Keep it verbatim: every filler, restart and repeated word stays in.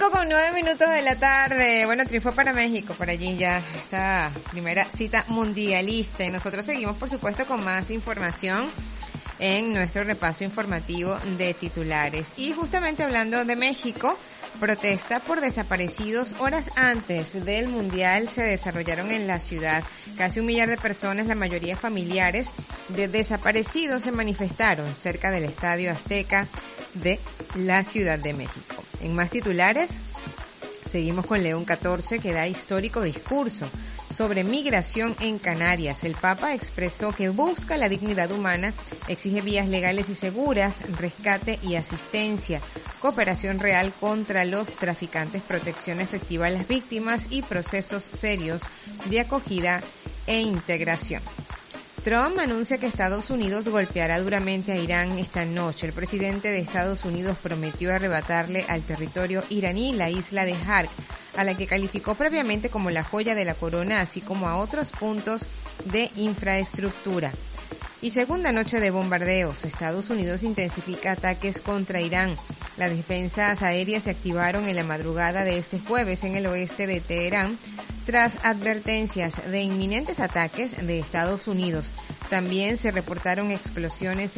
cinco con nueve minutos de la tarde. Bueno, triunfo para México, por allí ya esta primera cita mundialista. Y nosotros seguimos, por supuesto, con más información en nuestro repaso informativo de titulares. Y justamente hablando de México, protesta por desaparecidos. Horas antes del Mundial se desarrollaron en la ciudad. Casi un millar de personas, la mayoría familiares de desaparecidos, se manifestaron cerca del Estadio Azteca de la Ciudad de México. En más titulares, seguimos con León catorce, que da histórico discurso sobre migración en Canarias. El Papa expresó que busca la dignidad humana, exige vías legales y seguras, rescate y asistencia, cooperación real contra los traficantes, protección efectiva a las víctimas y procesos serios de acogida e integración. Trump anuncia que Estados Unidos golpeará duramente a Irán esta noche. El presidente de Estados Unidos prometió arrebatarle al territorio iraní la isla de Hark, a la que calificó previamente como la joya de la corona, así como a otros puntos de infraestructura. Y segunda noche de bombardeos. Estados Unidos intensifica ataques contra Irán. Las defensas aéreas se activaron en la madrugada de este jueves en el oeste de Teherán, tras advertencias de inminentes ataques de Estados Unidos. También se reportaron explosiones